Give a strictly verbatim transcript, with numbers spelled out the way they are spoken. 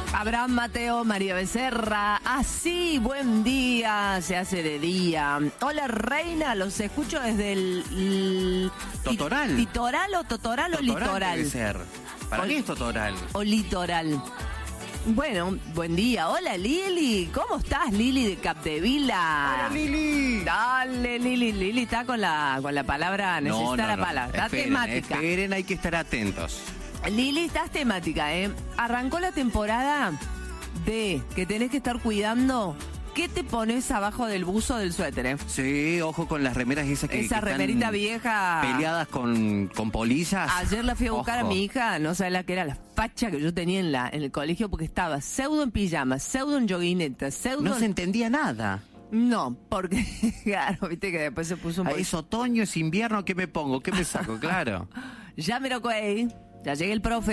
Abraham Mateo, María Becerra. Así, buen día, se hace de día. Hola, reina, los escucho desde el... el ¿Totoral? ¿Litoral o totoral, Totoral o litoral? debe ser. ¿Para O- qué es totoral? O litoral. Bueno, buen día. Hola, Lili. ¿Cómo estás, Lili de Capdevila? ¡Hola, Lili! Dale, Lili. Lili está con la, con la palabra, necesita No, no, la no. palabra. Está Esperen, temática. esperen, hay que estar atentos. Lili, estás temática, ¿eh? Arrancó la temporada de que tenés que estar cuidando qué te pones abajo del buzo del suéter, ¿eh? Sí, ojo con las remeras esas que, Esa que están remerita vieja. peleadas con, con polillas. Ayer la fui a buscar Ojo. a mi hija, no sabes la que era la facha que yo tenía en, la, en el colegio porque estaba pseudo en pijama, pseudo en joguineta, pseudo... No en- se entendía nada. No, porque, claro, viste que después se puso un Ah, poco... es otoño, es invierno, ¿qué me pongo? ¿Qué me saco? Claro. Ya me lo coé, ya llegué el profe.